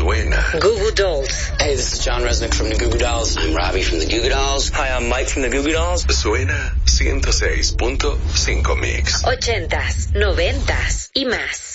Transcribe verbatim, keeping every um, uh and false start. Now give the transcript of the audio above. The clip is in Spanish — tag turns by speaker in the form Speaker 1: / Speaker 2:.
Speaker 1: Suena.
Speaker 2: Goo Goo Dolls.
Speaker 3: Hey, this is John Resnick from the Goo Goo Dolls. I'm Robbie from the Goo Goo Dolls.
Speaker 4: Hi, I'm Mike from the Goo Goo Dolls.
Speaker 1: Suena ciento seis punto cinco Mix.
Speaker 2: Ochentas, noventas y más.